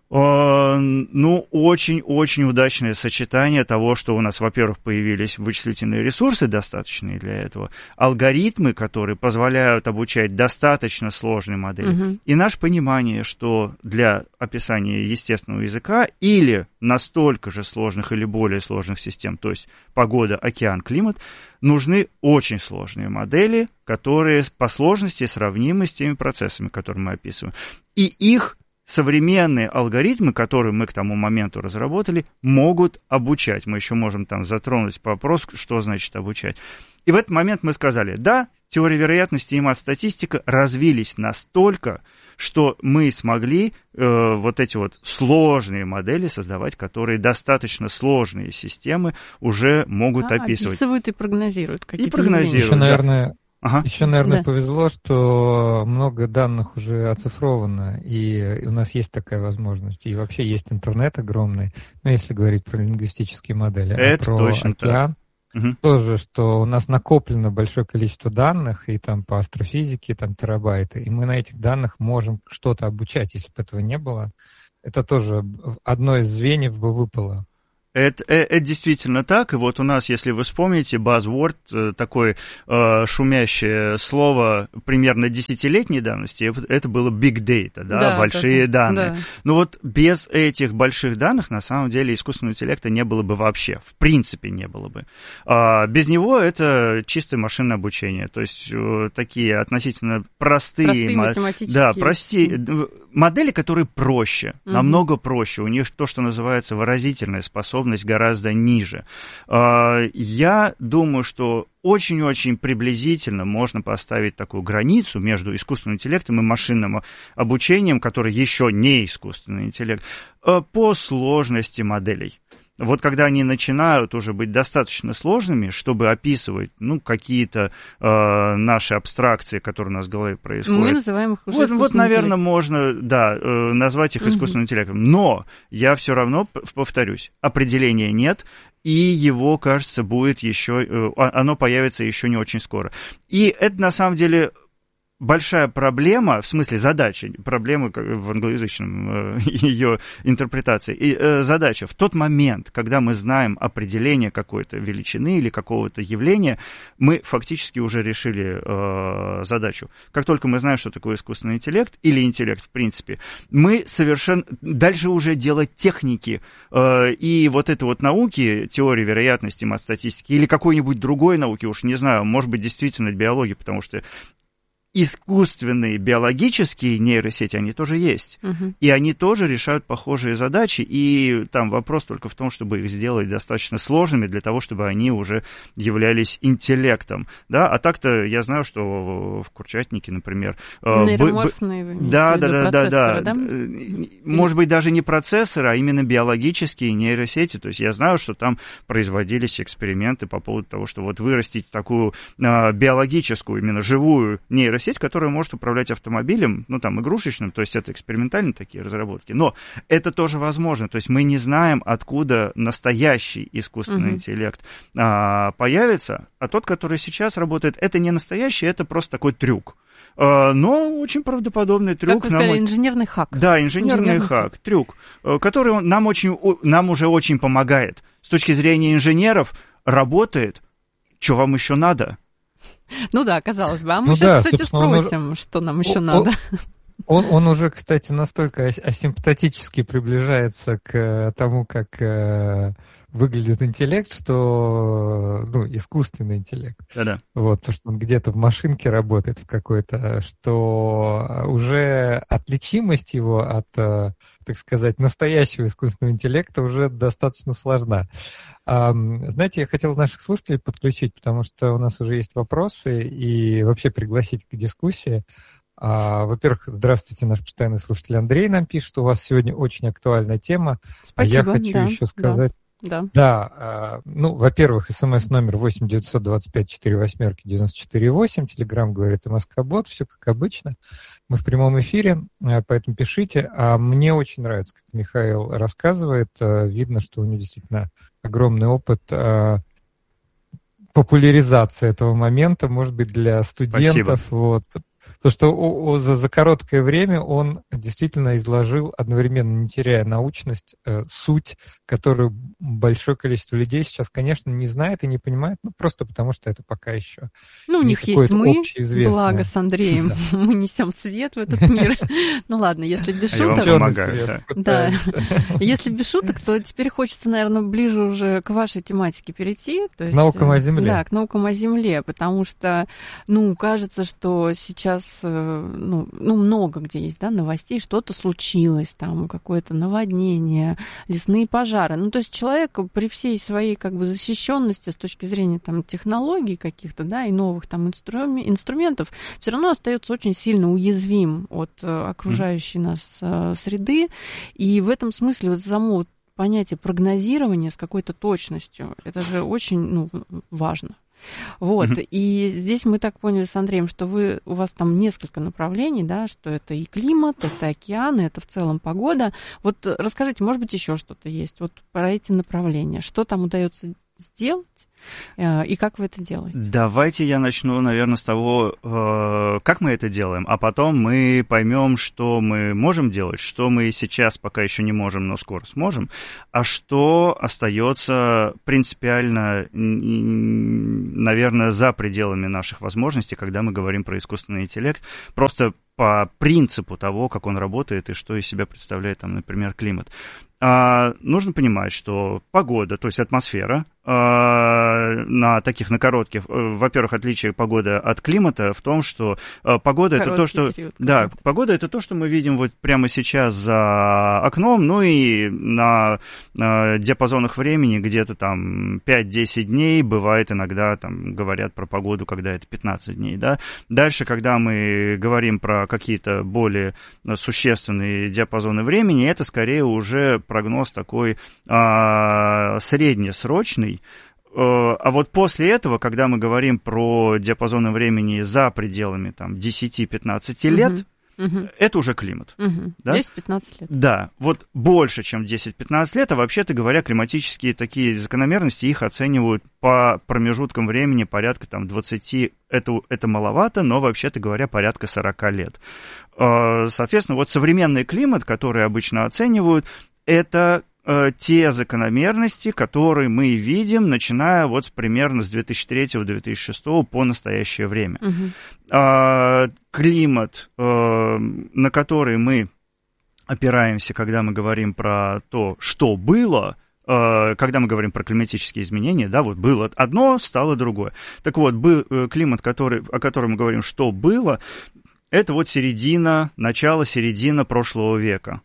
Очень-очень удачное сочетание того, что у нас, во-первых, появились вычислительные ресурсы достаточные для этого, алгоритмы, которые позволяют обучать достаточно сложные модели, и наше понимание, что для описания естественного языка или настолько же сложных или более сложных систем, то есть погода, океан, климат, нужны очень сложные модели, которые по сложности сравнимы с теми процессами, которые мы описываем. И их современные алгоритмы, которые мы к тому моменту разработали, могут обучать. Мы еще можем там затронуть вопрос, что значит обучать. И в этот момент мы сказали, да, теория вероятности и мат-статистика развились настолько, что мы смогли вот эти вот сложные модели создавать, которые достаточно сложные системы уже могут описывать. Описывают и прогнозируют какие-то. И прогнозируют. Еще, наверное, Еще, наверное, Да. повезло, что много данных уже оцифровано, и у нас есть такая возможность. И вообще есть интернет огромный, ну, если говорить про лингвистические модели. Это про точно океан тоже, что у нас накоплено большое количество данных, и там по астрофизике там терабайты, и мы на этих данных можем что-то обучать. Если бы этого не было, это тоже одно из звеньев бы выпало. Это действительно так, и вот у нас, если вы вспомните, buzzword, такое шумящее слово примерно десятилетней давности, это было big data, да, большие данные. Да. Но вот без этих больших данных, на самом деле, искусственного интеллекта не было бы вообще, в принципе не было бы. Без него это чистое машинное обучение, то есть такие относительно простые математические. Модели, которые проще, намного проще, у них то, что называется выразительная способность, гораздо ниже. Я думаю, что очень-очень приблизительно можно поставить такую границу между искусственным интеллектом и машинным обучением, который еще не искусственный интеллект, по сложности моделей. Вот когда они начинают уже быть достаточно сложными, чтобы описывать, какие-то наши абстракции, которые у нас в голове происходят. Мы называем их уже Вот, наверное, можно, назвать их искусственным интеллектом. Но я все равно повторюсь, определения нет, и его, кажется, будет еще, оно появится еще не очень скоро. И это, на самом деле, большая проблема, в смысле задача, проблема в англоязычном ее интерпретации, и задача в тот момент, когда мы знаем определение какой-то величины или какого-то явления, мы фактически уже решили задачу. Как только мы знаем, что такое искусственный интеллект или интеллект в принципе, мы совершенно дальше уже делать техники и вот это вот науки, теории вероятности, мат-статистики или какой-нибудь другой науки, уж не знаю, может быть, действительно биологии, потому что искусственные биологические нейросети, они тоже есть. И они тоже решают похожие задачи. И там вопрос только в том, чтобы их сделать достаточно сложными для того, чтобы они уже являлись интеллектом. Да? А так-то я знаю, что в Курчатнике, например... Нейроморфные, вы имеете в виду процессоры, да? Может быть, даже не процессоры, а именно биологические нейросети. То есть я знаю, что там производились эксперименты по поводу того, что вот вырастить такую биологическую, именно живую нейросеть, которая может управлять автомобилем, игрушечным, то есть это экспериментальные такие разработки, но это тоже возможно, то есть мы не знаем, откуда настоящий искусственный интеллект появится, а тот, который сейчас работает, это не настоящий, это просто такой трюк. Но очень правдоподобный трюк. Как вы сказали, инженерный хак. Да, инженерный хак, трюк, который нам уже очень помогает. С точки зрения инженеров работает, что вам еще надо? Ну да, казалось бы. А мы сейчас, кстати, спросим, что нам еще надо. Он уже, кстати, настолько асимптотически приближается к тому, как выглядит интеллект, что, искусственный интеллект. Да-да. Вот, то, что он где-то в машинке работает в какой-то, что уже отличимость его от, так сказать, настоящего искусственного интеллекта уже достаточно сложна. Знаете, я хотел наших слушателей подключить, потому что у нас уже есть вопросы, и вообще пригласить к дискуссии. Во-первых, здравствуйте, наш постоянный слушатель Андрей нам пишет, что у вас сегодня очень актуальная тема. Спасибо, я хочу еще сказать... Да. Во-первых, смс-номер 8-925-48-94-8, Телеграм говорит МСК-бот, все как обычно. Мы в прямом эфире, поэтому пишите. А мне очень нравится, как Михаил рассказывает. Видно, что у него действительно огромный опыт популяризации этого момента, может быть, для студентов. Спасибо. Потому что за короткое время он действительно изложил, одновременно не теряя научность, суть, которую большое количество людей сейчас, конечно, не знает и не понимает, ну, просто потому что это пока еще у них есть мы, благо с Андреем, мы несем свет в этот мир. Ну ладно, если без шуток... Да. Если без шуток, то теперь хочется, наверное, ближе уже к вашей тематике перейти. К наукам о Земле. Да, к наукам о Земле, потому что, кажется, что сейчас, много где есть, да, новостей, что-то случилось, там, какое-то наводнение, лесные пожары. Ну, то есть человек при всей своей, как бы, защищенности с точки зрения, там, технологий каких-то, да, и новых, там, инструментов, все равно остается очень сильно уязвим от окружающей нас среды. И в этом смысле вот само понятие прогнозирования с какой-то точностью, это же очень, важно. Вот, и здесь мы так поняли с Андреем, что у вас там несколько направлений, да, что это и климат, это океаны, это в целом погода. Вот расскажите, может быть, еще что-то есть вот про эти направления, что там удается сделать? И как вы это делаете? Давайте я начну, наверное, с того, как мы это делаем, а потом мы поймем, что мы можем делать, что мы сейчас пока еще не можем, но скоро сможем, а что остается принципиально, наверное, за пределами наших возможностей, когда мы говорим про искусственный интеллект, просто по принципу того, как он работает и что из себя представляет, там, например, климат. Нужно понимать, что погода, то есть атмосфера, на коротких, во-первых, отличие погоды от климата в том, что погода это то, что... Да, погода это то, что мы видим вот прямо сейчас за окном, ну и на диапазонах времени где-то там 5-10 дней, бывает иногда там говорят про погоду, когда это 15 дней, да. Дальше, когда мы говорим про какие-то более существенные диапазоны времени, это скорее уже прогноз такой среднесрочный. А вот после этого, когда мы говорим про диапазоны времени за пределами там, 10-15 лет, это уже климат. Да? 10-15 лет. Да, вот больше, чем 10-15 лет, а вообще-то говоря, климатические такие закономерности, их оценивают по промежуткам времени порядка там, 20, это маловато, но вообще-то говоря, порядка 40 лет. Соответственно, вот современный климат, который обычно оценивают, это те закономерности, которые мы видим, начиная вот примерно с 2003-2006 по настоящее время. Климат, на который мы опираемся, когда мы говорим про то, что было, когда мы говорим про климатические изменения, да, вот было одно, стало другое. Так вот, климат, о котором мы говорим, что было, это вот начало середина прошлого века.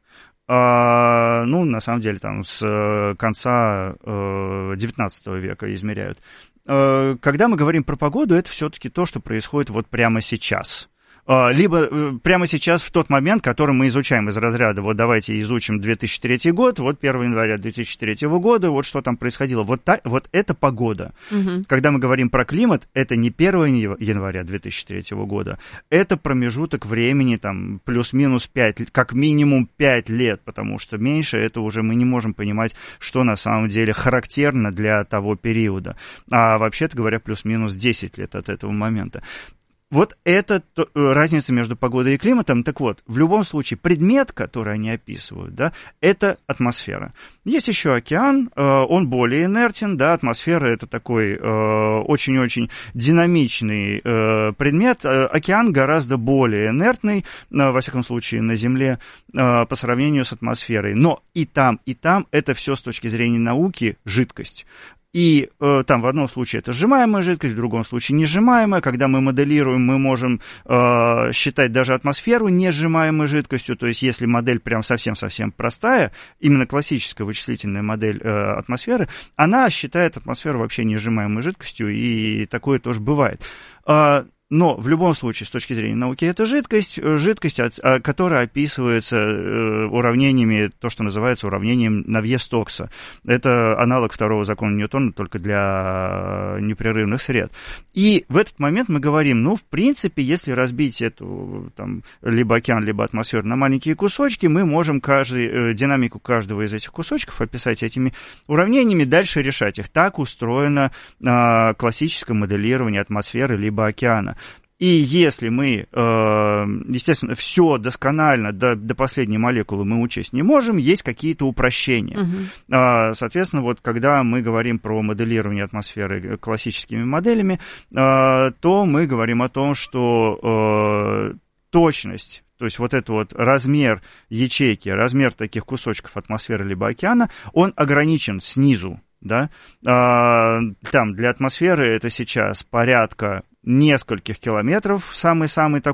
На самом деле, там, с конца XIX века измеряют. Когда мы говорим про погоду, это все-таки то, что происходит вот прямо сейчас. Либо прямо сейчас в тот момент, который мы изучаем из разряда, вот давайте изучим 2003 год, вот 1 января 2003 года, вот что там происходило. Вот это погода. Когда мы говорим про климат, это не 1 января 2003 года, это промежуток времени, там, плюс-минус 5, как минимум 5 лет, потому что меньше это уже мы не можем понимать, что на самом деле характерно для того периода. А вообще-то говоря, плюс-минус 10 лет от этого момента. Вот это разница между погодой и климатом. Так вот, в любом случае, предмет, который они описывают, да, это атмосфера. Есть еще океан, он более инертен, да, атмосфера это такой очень-очень динамичный предмет. Океан гораздо более инертный, во всяком случае, на Земле, по сравнению с атмосферой. Но и там это все с точки зрения науки жидкость. И там в одном случае это сжимаемая жидкость, в другом случае несжимаемая. Когда мы моделируем, мы можем считать даже атмосферу несжимаемой жидкостью. То есть если модель прям совсем-совсем простая, именно классическая вычислительная модель атмосферы, она считает атмосферу вообще несжимаемой жидкостью, и такое тоже бывает. Но в любом случае, с точки зрения науки, это жидкость, которая описывается уравнениями, то, что называется уравнением Навье-Стокса. Это аналог второго закона Ньютона, только для непрерывных сред. И в этот момент мы говорим, в принципе, если разбить эту там, либо океан, либо атмосферу на маленькие кусочки, мы можем динамику каждого из этих кусочков описать этими уравнениями, дальше решать их. Так устроено классическое моделирование атмосферы либо океана. И если мы, естественно, все досконально до последней молекулы мы учесть не можем, есть какие-то упрощения. Соответственно, вот когда мы говорим про моделирование атмосферы классическими моделями, то мы говорим о том, что точность, то есть вот этот вот размер ячейки, размер таких кусочков атмосферы либо океана, он ограничен снизу, да. Там для атмосферы это сейчас порядка нескольких километров, самый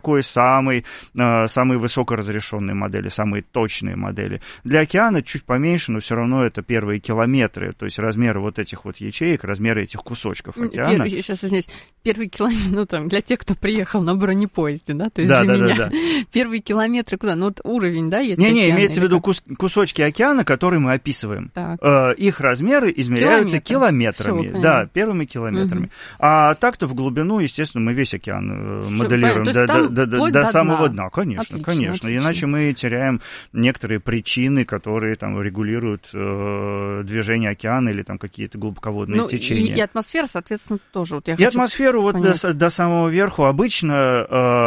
высокоразрешенные модели, самые точные модели. Для океана чуть поменьше, но все равно это первые километры, то есть размеры вот этих вот ячеек, размеры этих кусочков океана. Сейчас, извиняюсь, первый километр, ну там, для тех, кто приехал на бронепоезде, да, то есть для меня. Да. Первые километры куда? Ну вот уровень, да, есть? Не, имеется в виду кусочки океана, которые мы описываем. Их размеры измеряются километрами. Всё, да, первыми километрами. А так-то в глубину, естественно, мы весь океан моделируем до самого дна. Конечно, отлично. Иначе мы теряем некоторые причины, которые там регулируют движение океана или там какие-то глубоководные течения. И атмосфера, соответственно, тоже. Вот атмосферу вот до самого верху обычно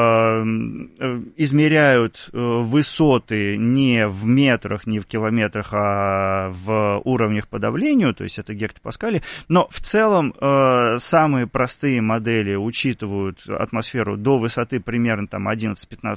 измеряют высоты не в метрах, не в километрах, а в уровнях по давлению, то есть это гектопаскали. Но в целом самые простые модели учитывают атмосферу до высоты примерно там 11-15